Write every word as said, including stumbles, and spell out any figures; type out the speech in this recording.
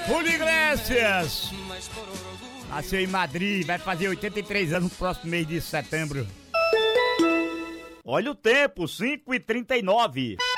Julio Iglesias nasceu em Madrid, vai fazer oitenta e três anos no próximo mês de setembro. Olha o tempo, cinco e trinta e nove.